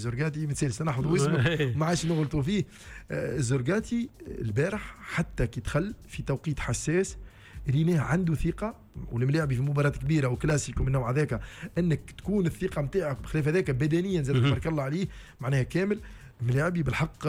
الزرقاتي مثال سنحفظ اسمه ما عادش نغلطوا فيه. الزرقاتي البارح حتى كي دخل في توقيت حساس ريناه عنده ثقه، والملاعب في مباراه كبيره وكلاسيكو من النوع هذاك انك تكون الثقه نتاعك بخلاف هذاك بدنيا زاد تبارك الله عليه معناها كامل. ملاعبي بالحق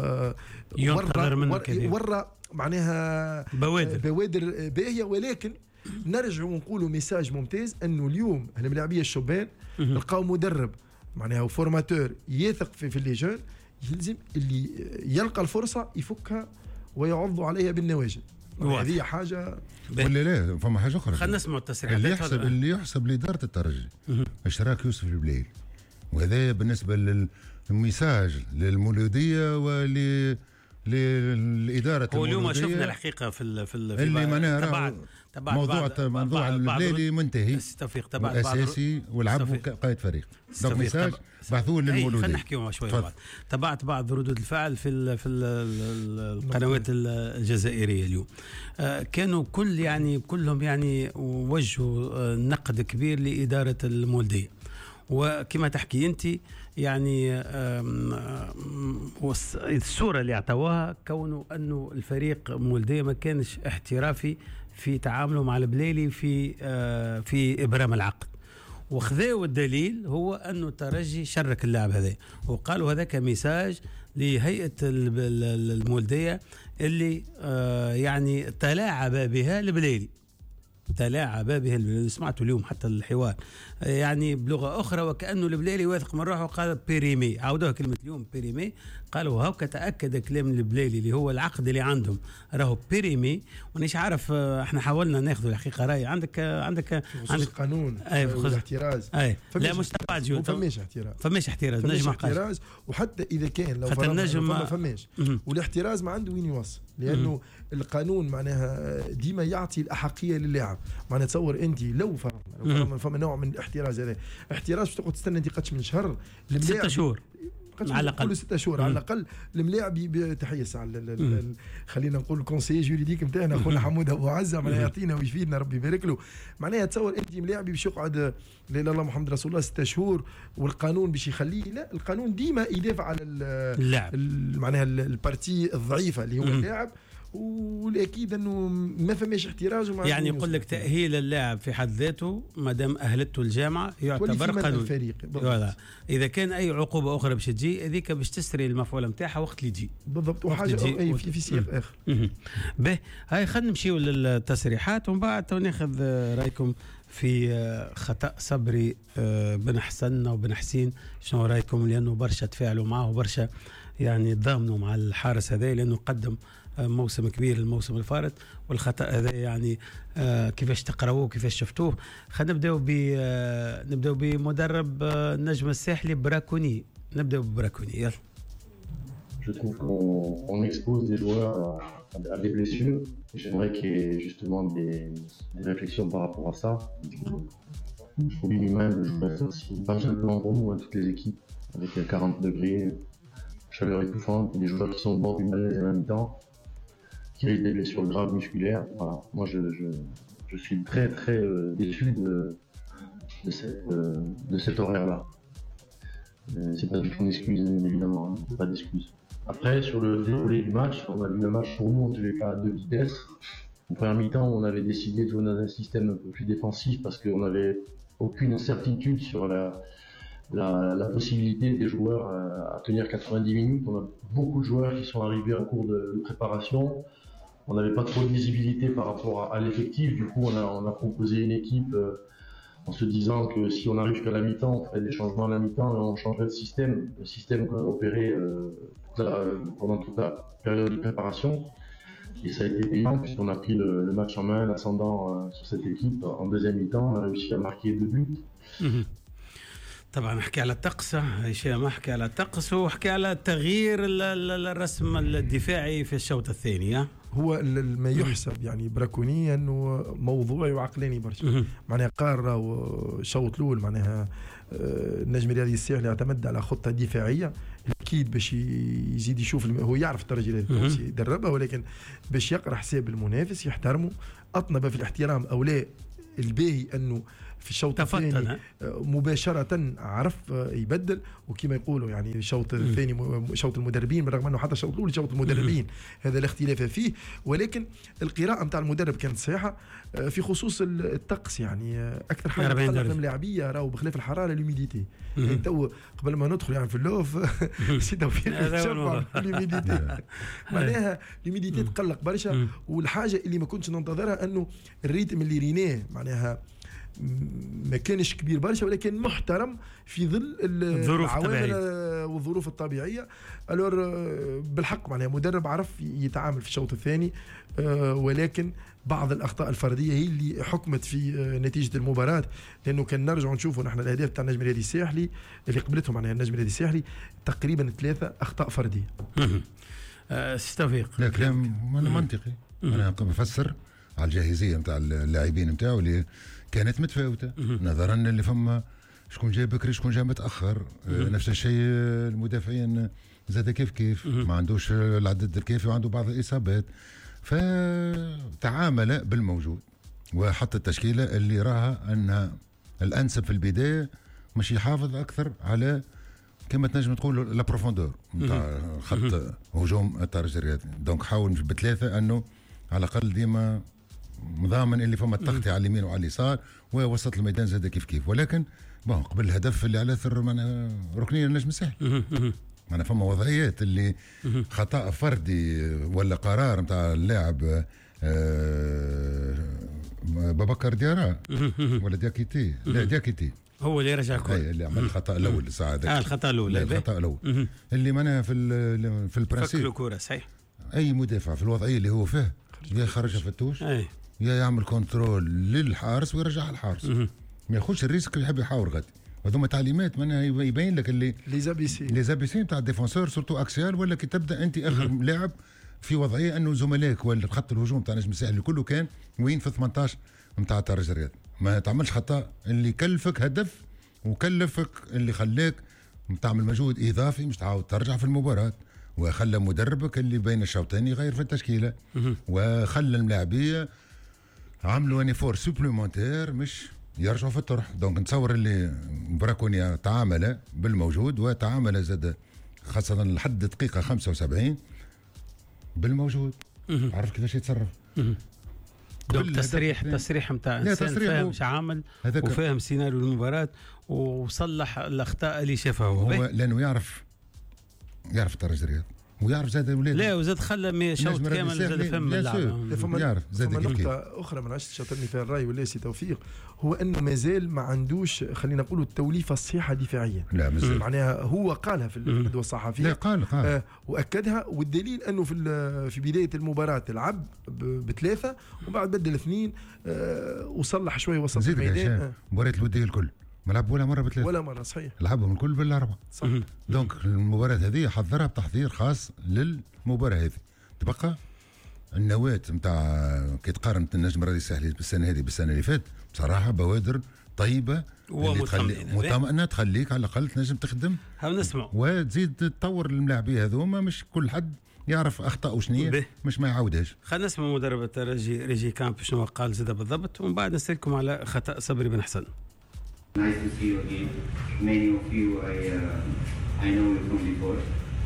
ورا معناها بوادر باهيه، ولكن نرجع ونقولوا ميساج ممتاز انه اليوم الملاعبيه الشبان لقاو مدرب معناها وفورماتور يثق في اللي جون، يلزم اللي يلقى الفرصه يفكها ويعض عليها بالنواجذ. هذه حاجه ولا لا فما حاجه اخرى. خلينا نسمعوا التصريحات اللي يحسب لاداره الترجي اشتراك يوسف البليل، وهذا بالنسبه للميساج للمولوديه للإدارة المولودية. واليوم شفنا الحقيقة في اللي معناها موضوع البليلي منتهي الأساسي والعب قائد فريق. دونك ميساج بعثوه للمولودية. خلينا نحكيهم شوي بعد. تبعت بعض ردود الفعل في القنوات الجزائرية اليوم. كانوا كلهم وجهوا نقد كبير لإدارة المولودية، وكما تحكي أنت الصورة اللي اعطوها كونه أنه الفريق مولدية ما كانش احترافي في تعامله مع البليلي في إبرام العقد، وخذوا الدليل هو أنه الترجي شرك اللاعب هذا، وقالوا هذا كميساج لهيئة المولدية اللي تلاعب بها البليلي. سمعتوا اليوم حتى الحوار بلغة أخرى، وكأنه البليلي واثق من روحه وقال بيريمي، عودوها كلمة اليوم بيريمي. قالوا هاو تأكد كلام البليلي اللي هو العقد اللي عندهم راهو بيريمي. ونيش عارف احنا حاولنا ناخذ الحقيقة رأي عندك قانون والاحتراز. لا مش تبع جيو فماش احتراز نجم احتراز، وحتى إذا كان لو ما فماش والاحتراز ما عنده وين يوصل، لأنه القانون معناها ديما يعطي الأحقية للاعب. معناها تصور انت لو فما نوع من الاحتراز، هذا احتراز باش تقعد تستنى انت قدش من شهر 6 شهور على الأقل، كل 6 شهور على الأقل. الملاعب تحية ساعة خلينا نقول الكونسيي جوريديك نتاعنا خونا حمود أبو عزة معناها يعطينا ويفيدنا ربي يبارك له. معناها تصور أنت ملاعبي باش يقعد لا إله إلا الله محمد رسول الله 6 شهور والقانون باش يخليه. لا، القانون ديما يدافع على اللاعب معناها البارتي الضعيفة اللي هو اللاعب، والاكيد انه ما فماش احتراز. يقول لك تاهيل اللاعب في حد ذاته ما دام اهلته الجامعه يعتبر قانون الفريق. اذا كان اي عقوبه اخرى باش تجي هذيك باش تسري المفعول نتاعها وقت اللي تجي بالضبط، وحاجه في سياق اخر. به هاي خلينا نمشيو للتصريحات ومن بعد ناخذ رايكم في خطأ صبري بن حسن وبن حسين. شنو رايكم؟ لانه برشا تفاعلوا معه وبرشا ضامنوا مع الحارس هذا لانه قدم موسم كبير الموسم الفارط، والخطأ هذا كيفاش تقراوه كيفاش شفتوه. خلينا نبداو بمدرب النجم الساحلي براكوني. نبداو ببراكوني يلا. Je trouve qu'on expose des joueurs à des blessures. J'aimerais qu'il y ait justement des réflexions par rapport à ça. Pour lui-même, je préfère aussi, pas simplement pour nous, toutes les équipes, avec 40 degrés, chaleur étouffante, des joueurs qui sont au bord du malaise en même temps, qui risquent des blessures graves musculaires. Voilà. Moi, je suis très très déçu de cet horaire-là. C'est pas du tout une excuse, évidemment, hein, pas d'excuse. Après, sur le déroulé du match, on a vu le match pour nous en tous les cas à 2 vitesses. En première mi-temps, on avait décidé de jouer dans un système un peu plus défensif parce qu'on n'avait aucune certitude sur la possibilité des joueurs à tenir 90 minutes. On a beaucoup de joueurs qui sont arrivés en cours de préparation. On n'avait pas trop de visibilité par rapport à l'effectif. Du coup, on a proposé une équipe en se disant que si on arrive qu'à la mi-temps, on ferait des changements à la mi-temps et on changerait le système qu'on a opéré pendant toute la période de préparation. Et ça a été payant puisqu'on a pris le match en main, l'ascendant sur cette équipe. En deuxième mi-temps, on a réussi à marquer 2 buts. طبعا نحكي على الطقس، هشام حكي على الطقس وحكي على تغيير الرسم الدفاعي في الشوط الثاني. هو ما يحسب براكوني انه موضوعي وعقلاني برشا. معناها قاره وشوط الاول معناها النجم الرياضي الساحلي اعتمد على خطه دفاعيه اكيد باش يزيد يشوف هو يعرف الترجي التونسي يدربها، ولكن باش يقرا حساب المنافس يحترمه. اطنب في الاحترام او لا الباهي انه في الشوط الثاني مباشرة عرف يبدل، وكما يقولوا مباشرة عرف يبدل، وكما يقولوا يعني الشوط الثاني شوط المدربين، بالرغم انه حتى الشوط الاول شوط المدربين هذا الاختلاف فيه، ولكن القراءة نتاع المدرب كانت صحيحة في خصوص الطقس. يعني اكثر حاجة تقلق الملاعبيه راهو بخلاف الحرارة الهيوميديتي. يعني تو قبل ما ندخل يعني في اللوف سي توفيق الهيوميديتي، معناها الهيوميديتي تقلق برشا. والحاجة اللي ما كنتش ننتظرها انه الريتم اللي ريناه معناها ما كانش كبير برشا، ولكن محترم في ظل العوامل والظروف الطبيعيه. الور بالحق معناها مدرب عرف يتعامل في الشوط الثاني، ولكن بعض الاخطاء الفرديه هي اللي حكمت في نتيجه المباراه. لانه كان نرجع نشوفوا نحن الاهداف تاع النجم الرياضي الساحلي اللي قبلتهم معناها النجم الرياضي الساحلي تقريبا 3 اخطاء فرديه. استوفيق لا كلام منطقي. انا بفسر على الجاهزيه نتاع اللاعبين نتاعو اللي كانت متفاوته نظرا اللي فما شكون جاي بكري شكون جاي متاخر. نفس الشيء المدافعين زاد كيف ما عندوش العدد الكافي وعنده بعض الاصابات، فتعامل بالموجود وحط التشكيله اللي راها انها الانسب في البدايه، مش يحافظ اكثر على كما تنجم تقول لا بروفوندور نتاع خط هجوم الترجي الرياضي. دونك حاول بثلاثه انه على الاقل ديما مضامن اللي فما التغطية على اليمين وعلى اليسار ووسط الميدان زاد كيف. ولكن قبل الهدف اللي على اثر ركنيه النجم الساحلي انا فما وضعيات اللي خطأ فردي ولا قرار نتاع اللاعب بابكر ديارا ولا دياكيتي، لا دياكيتي هو اللي رجع كل اللي عمل الخطأ الاول الساعه الخطأ الاول اللي معناها في البرانسيب فك الكرة صحيح. اي مدافع في الوضعيه اللي هو فيه يا خرج فتوش يا يعمل كنترول للحارس ويرجع الحارس، ما ياخذش الريسك يحب يحاور غادي. وهذوما تعليمات معناها يبين لك اللي لي زابيسي نتاع الديفونسور سورتو اكسيال، ولا كي تبدا انت اخر لاعب في وضعيه انه زملائك ولا خط الهجوم تاع نجم الساحلي كله كان وين في 18 نتاع الترجي الرياضي. ما تعملش خطا اللي كلفك هدف وكلفك اللي خلاك تعمل مجهود اضافي مش تعاود ترجع في المباراه، وخلى مدربك اللي بين الشوطين يغير في التشكيله، وخلى الملاعبيه عملوا انيفور سوبليمونتير مش يرجعوا في الطرح. دونك نتصور اللي براكونيا تعامل بالموجود وتعامل زاد خاصه لحد دقيقه 75 بالموجود، عرف كيفاش يتصرف. تصريح نتاع انسان فاهم عامل وفاهم سيناريو المباراه وصلح الاخطاء اللي شافها هو لانه يعرف الترجي الرياضي ويعرف زاد اولاد. لا وزاد خلى شوط كامل زاد فهم اللعبه. يعرف زاد نقطة أخرى من عشت شاطرني فيها الرأي ولا سي توفيق، هو أنه مازال ما عندوش خلينا نقولوا التوليفة الصحيحة دفاعيا. لا مازال معناها هو قالها في الندوة الصحفية. لا قال وأكدها، والدليل أنه في بداية المباراة لعب بثلاثة وبعد بدل 2 وصلح شوي وسط الميدان. مباراة الودية الكل ما لعب ولا مرة بثلاثة ولا مرة صحيح، لعبهم الكل بالأربعة صح. دونك المباراة هذه حضرها بتحضير خاص للمباراة هذه. تبقى النواة نتاع كي تقارن النجم الرياضي الساحلي بالسنة هذه بالسنة اللي فات بصراحة بوادر طيبة مطمئنة تخليك على الأقل تنجم تخدم نسمع وتزيد تطور الملاعبين هذوما، مش كل حد يعرف أخطاء وشنية مش ما يعاودهاش. خلينا نسمع مدرب الترجي ريجي كامب شنو قال زاد بالضبط، ومن بعد نسألكم على خطأ صبري بن حسن. Nice to see you again. Many of you I know you from before.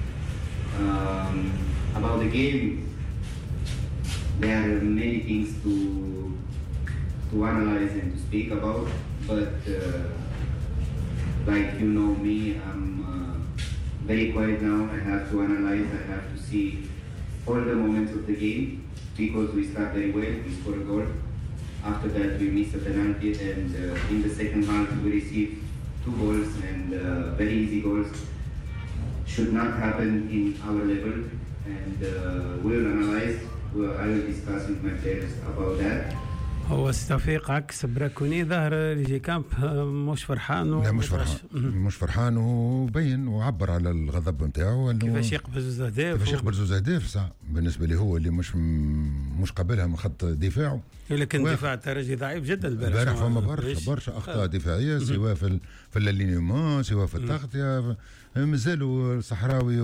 About the game, there are many things to analyze and to speak about, but like you know me, I'm very quiet now. I have to analyze, I have to see all the moments of the game, because we start very well, we score a goal. After that we miss a penalty, and in the second half we receive 2 goals, and very easy goals. Should not happen in our level, and we'll analyze. I will discuss with my players about that. هو توفيق عكس براكوني ظهر ريجي كامب مش فرحان. لا مش فرحان وبين وعبر على الغضب نتاعو كيفاش يقبل زوز اهداف صح بالنسبه لي هو اللي مش قابلها من خط دفاعه. لكن دفاع الترجي ضعيف جدا البارح فما برشا اخطاء دفاعيه سواء في اللينيومون سواء في التغطيه. مازالوا الصحراوي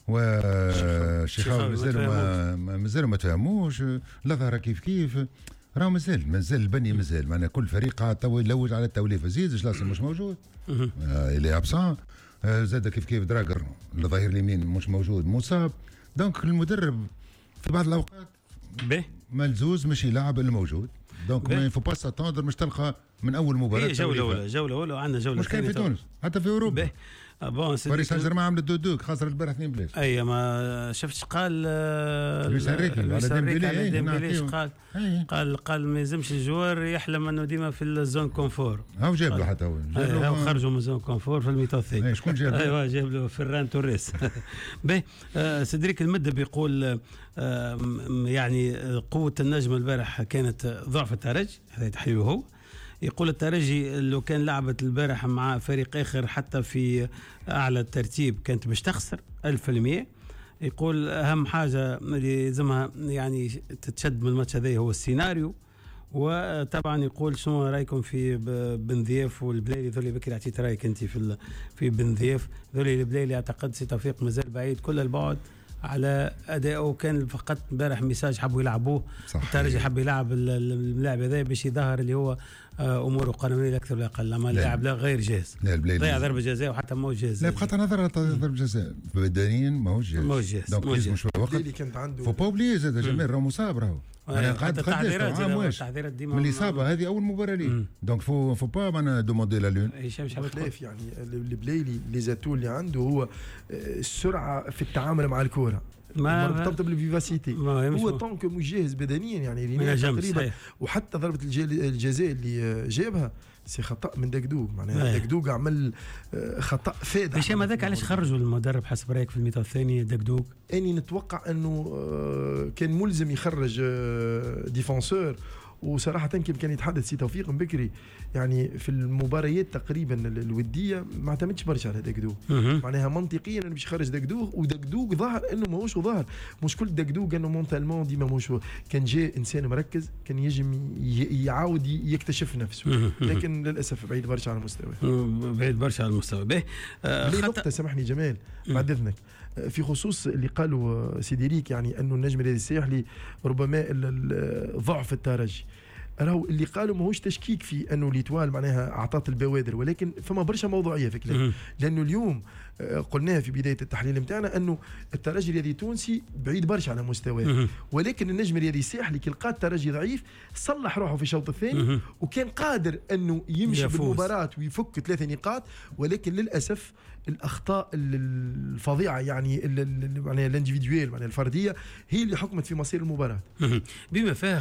والشيخاوي مازالوا ما تفهموش. لا ظهر كيف راه مازال البني مازال، معناها كل فريق قاعد تو يلوج على التوليفه. زيد جلاسي مش موجود، اللي ابسان، زاد كيف دراجر الظهير اليمين مش موجود مصاب. دونك المدرب في بعض الاوقات ملزوز مش يلعب اللي موجود. دونك ما ينفو با ساتوندر مش تلقى من اول مباراه جوله اولى وعندنا جوله مش كان في تونس حتى في اوروبا. باريس سان جيرمان عمل الدودوك خسر البارح 2 بلاش. اي ما شفتش قال لويس انريكي على ديمبلي قال ما يلزمش الجوار يحلم انه ديما في الزون كونفور. هاو جاب له حتى هو خرجوا من الزون كونفور في الميتو الثاني. شكون جاب له؟ ايوا جاب له فران توريس. باهي سيدريك المدب يقول يعني قوه النجم البارح كانت ضعف الترجي، هذا تحليله هو. يقول الترجي لو كان لعبت البارح مع فريق آخر حتى في أعلى الترتيب كانت باش تخسر 1000%. يقول أهم حاجة اللي لازمها يعني تتشد من الماتش هذا هو السيناريو. وطبعا يقول شنو رايكم في بن ذيف والبليلي ذولي؟ بكري عطيت رايك انت في بن ذيف ذولي. البليلي اعتقد سي توفيق مازال بعيد كل البعد على أداءه. كان فقط امبارح ميساج حبوا يلعبوه، الترجي حب يلعب اللاعب هذا باش يظهر اللي هو اموره قانونيه اكثر ولا اقل. اما اللاعب لا غير جاهز، ضيع ضربه جزاء وحتى ما هو جاهز. لا بقطع نظر ضربه جزاء بدنيا ما هو جاهز. دونك لازم شويه وقت. اللي كانت عنده فو با اوبلي زاد جميل راه مصاب راهو. انا قاعد تحضيرات من الاصابه هذه اول مباراه ليه. دونك فو با معنا دوموندي لا لون. خلاف يعني البلايلي لي زاتو اللي عنده هو السرعه في التعامل مع الكره مرتبطه بالفيفاسيتي. هو طونك مش جاهز بدنيا يعني تقريبا. وحتى ضربه الجزاء اللي جابها سي خطا من دقدوق، معناها دقدوق عمل خطا فادح. هشام هذاك علاش خرجوا المدرب حسب رايك في الميتو الثاني دقدوق؟ اني نتوقع انه كان ملزم يخرج ديفونسور. وصراحة كان يتحدث سي توفيق بكري يعني في المباريات تقريبا الودية ما اعتمدش برشا على دقدوق. معناها منطقيا انه باش يخرج دقدوق، ودقدوق ظهر انه ماهوش ظهر مش كل دقدوق انه مونتالمون ديما ماهوش. كان جاء انسان مركز كان يجم يعاود يكتشف نفسه، لكن للاسف بعيد برشا على المستوى. بعيد برشا على المستوى. به نقطة سامحني جمال بعد اذنك في خصوص اللي قالوا سيديريك يعني انه النجم الذي الساحلي ربما ضعف الترجي. راهو اللي قالوا ماهوش تشكيك في انه ليتوال معناها اعطت البوادر، ولكن فما برشا موضوعيه في كلام. لانه اليوم قلناها في بدايه التحليل نتاعنا انه الترجي الرياضي التونسي بعيد برشا على مستواه، ولكن النجم الرياضي الساحلي كي لقى الترجي ضعيف صلح روحه في الشوط الثاني وكان قادر انه يمشي بالمباراه ويفك 3 نقاط. ولكن للاسف الاخطاء الفظيعه يعني معناها الانديفيدويل معناها الفرديه هي اللي حكمت في مصير المباراه. بما فيها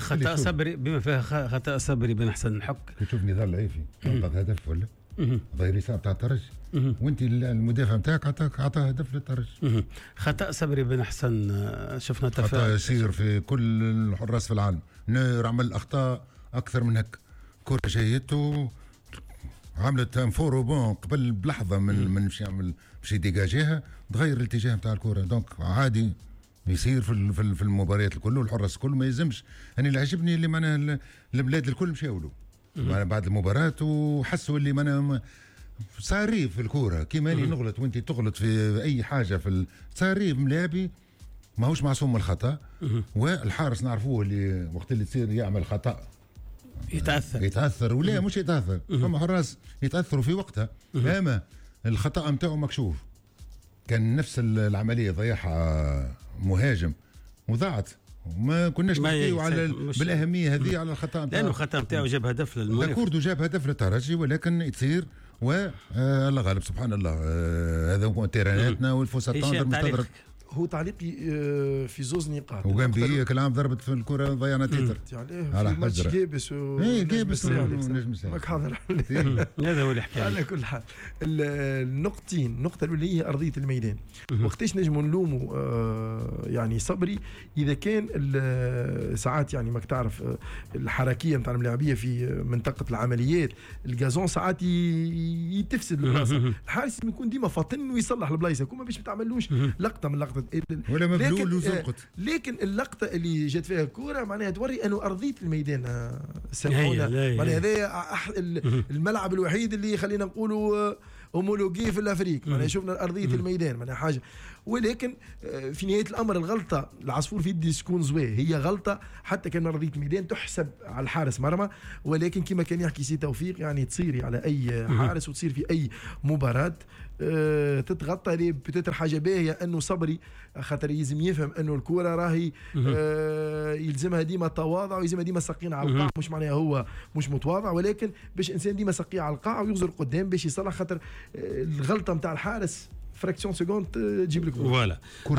خطا صبري بن حسن الحك. تشوف نضال العيفي عطى هدف ولا ضير يسار تاع الترجي، وانت المدافع نتاعك عطاه هدف للترجي. خطا صبري بن حسن شفنا تفاعل خطا يصير في كل الحراس في العالم. نور عمل اخطاء اكثر من هك. كره جايته عملت فورو بون قبل بلحظه من باش يعمل باش يديجاجيها تغير الاتجاه نتاع الكره. دونك عادي يصير في المباريات الكل والحراس الكل ما يلزمش. انا اللي عجبني اللي معناها البلاد الكل مشاو له بعد المباراه وحسوا اللي معناها صاري في الكوره كيما اللي نغلط وانت تغلط في اي حاجه في صاري ملاعبي ماهوش معصوم من الخطا. والحارس نعرفوه اللي وقت اللي تصير يعمل خطا يتاثر ولا مش يتاثر. فما حراس يتاثروا في وقتها. اما الخطا نتاعو مكشوف. كان نفس العمليه ضيعها مهاجم وضاعت وما كناش نحكيو على بالاهميه هذه على الخطا نتاعو، لانه الخطا نتاعو جاب هدف للمنافس. كوردو جاب هدف للترجي ولكن تصير الله غالب سبحان الله. هذا هو تيراناتنا والفوساتون مستدرك. هو تعليقي في زوز نقاط. وجنبيه كل عام ضربت في الكره ضيعنا تيتر على ماتش جابس جابس ماك حاضر. هذا هو الحكايه. على كل حال النقطه الاولى هي ارضيه الميدان. وقتاش نجموا نلوموا يعني صبري اذا كان ساعات يعني ماك تعرف الحركيه نتاع الملاعبيه في منطقه العمليات الجازون ساعات يتفسد البلاصه. الحارس يكون ديما فاطن ويصلح البلايصه كوما باش ما تعملوش لقطه من لقطه ولا مبلول وزنقط. لكن اللقطه اللي جات فيها الكوره معناها توري انه ارضيه الميدان سامحونا معناها هذا الملعب الوحيد اللي خلينا نقولوا اومولوجي في الافريق، معناها شفنا ارضيه الميدان، معناها حاجه. ولكن في نهايه الامر الغلطه العصفور في يدي شكون زويه، هي غلطه حتى كان ارضيه الميدان تحسب على الحارس مرمى، ولكن كما كان يحكي سي توفيق يعني تصيري على اي حارس وتصير في اي مباراه تتغطى لي بتتر حاجه باهيه انه صبري خاطر يلزم يفهم انه الكره راهي يلزمها ديما تواضع ويلزمها ديما سقين على القاع، مش معناها هو مش متواضع، ولكن باش انسان ديما سقيه على القاع ويغزر قدام باش يصلح، خاطر الغلطه نتاع الحارس فراكسيون سكوند تجيب لك فوالا.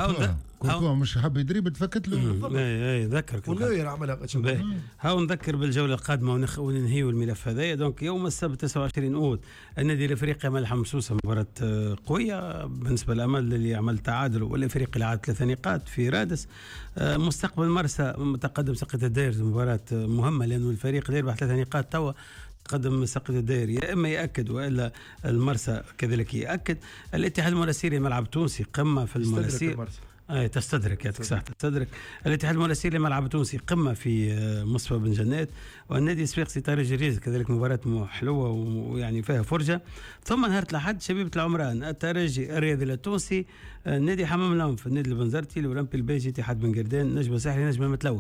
كورتوا مش حاب يدريب تفكت له. اي ذكرك والنوير عملها. هاو نذكر بالجوله القادمه وننهيوا الملف هذايا. دونك يوم السبت 29 اوت النادي الافريقي عمل حمصوصه مباراه قويه بالنسبه للامل اللي عمل تعادل، والافريقي اللي عاد 3 نقاط في رادس. مستقبل مرسى متقدم سقط الدير، مباراه مهمه لانه الفريق داير 3 نقاط توا تقدم سقط الدائري، يا اما ياكد والا المرسى كذلك ياكد. الاتحاد المناسيري ملعب تونسي قمه في المناسير تستدرك يعطيك صح تستدرك. الاتحاد المناسيري ملعب تونسي قمه في مصفى بن جنات، والنادي الصفاقسي طارق جريز كذلك مباراه حلوه ويعني فيها فرجه. ثم نهار الاحد شبيبه العمران الترجي الرياضي التونسي، النادي حمام الانف، النادي البنزرتي، الاولمبي البيجي، اتحاد بن قردان، نجم ساحلي، نجم المتلوي.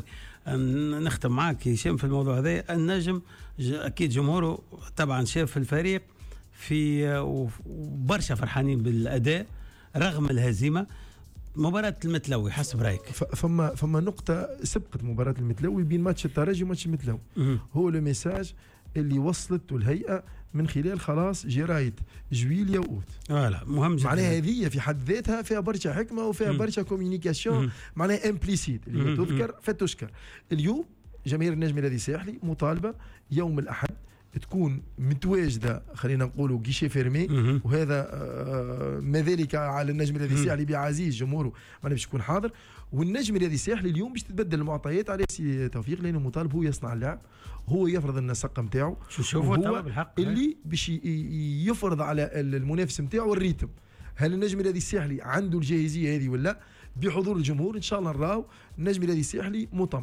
نختم معك هشام في الموضوع هذا. النجم اكيد جمهوره طبعا شاف الفريق في وبرشا فرحانين بالاداء رغم الهزيمه. مباراة المتلوي حسب رايك فما نقطة سبقت مباراة المتلوي بين ماتش الترجي وماتش المتلوي، هو لو ميساج اللي وصلت الهيئة من خلال خلاص جرايد جويليا وأوت. فوالا مهم جدا. معناها هذه في حد ذاتها فيها برشا حكمة وفيها برشا كوميونيكاسيون، معناها امبليسيت اللي تذكر فتشكر. اليوم جماهير النجم الذي الساحلي مطالبة يوم الأحد تكون متواجده، خلينا نقولوا جيشي فيرمي، وهذا ما ذلك على النجم الذي الساحلي بعزيز جمهوره معناه باش يكون حاضر. والنجم الذي الساحلي اليوم باش تتبدل المعطيات على سي توفيق، لانه مطالب هو يصنع اللعب، هو يفرض النسق نتاعو، هو اللي باش يفرض على المنافس نتاعو الريتم. هل النجم الذي الساحلي عنده الجاهزيه هذه ولا؟ بحضور الجمهور ان شاء الله نراو النجم الذي الساحلي مطمئن.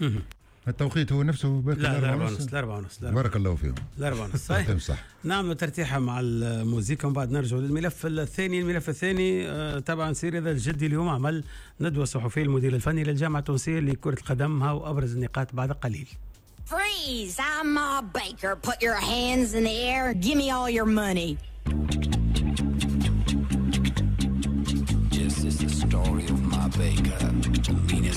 التوقيت هو نفسه لا 4:30 بارك الله فيهم 4:30 صحيح. صح. نعمل ترتيحة مع الموسيقى ومن بعد نرجع للملف الثاني. الملف الثاني طبعا سير هذا الجدي اليوم عمل ندوة صحفية المدير الفني للجامعة التونسية لكرة القدم، ها أبرز النقاط بعد قليل. Freeze! I'm Ma Baker. Put your hands in the air. Give me all your money. This is the story of Ma Baker.